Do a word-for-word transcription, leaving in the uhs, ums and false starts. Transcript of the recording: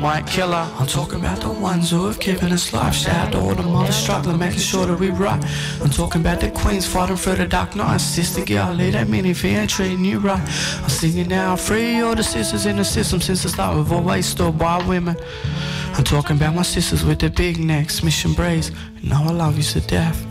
White killer. I'm talking about the ones who have given us life. Shout out to all the mothers struggling, making sure that we right. I'm talking about the queens fighting through the dark night. Sister girl, lead that mini if he ain't treating you right. I'm singing now, free all the sisters in the system. Since the start we've always stood by women. I'm talking about my sisters with the big necks, Mission Breeze. You know I love you to death.